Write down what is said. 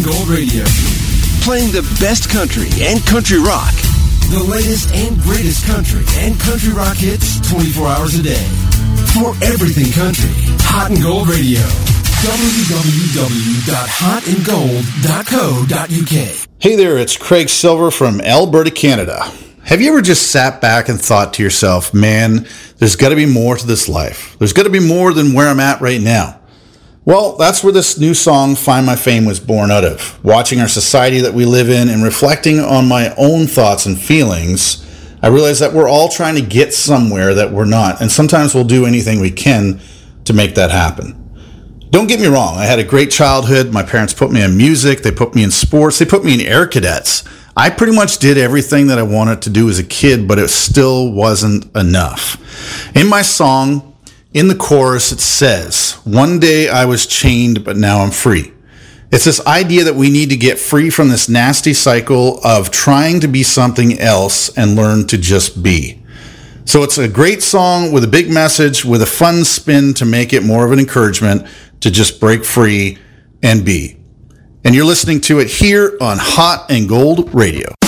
Gold Radio. Playing the best country and country rock. The latest and greatest country and country rock hits 24 hours a day. For everything country, Hot and Gold Radio. www.hotandgold.co.uk. Hey there, it's Craig Silver from Alberta, Canada. Have you ever just sat back and thought to yourself, man, there's got to be more to this life. There's got to be more than where I'm at right now. Well, that's where this new song, Find My Fame, was born out of. Watching our society that we live in and reflecting on my own thoughts and feelings, I realized that we're all trying to get somewhere that we're not, and sometimes we'll do anything we can to make that happen. Don't get me wrong, I had a great childhood. My parents put me in music, they put me in sports, they put me in Air Cadets. I pretty much did everything that I wanted to do as a kid, but it still wasn't enough. In my song, in the chorus, it says, "One day I was chained, but now I'm free." It's this idea that we need to get free from this nasty cycle of trying to be something else and learn to just be. So it's a great song with a big message, with a fun spin to make it more of an encouragement to just break free and be. And you're listening to it here on Hot and Gold Radio.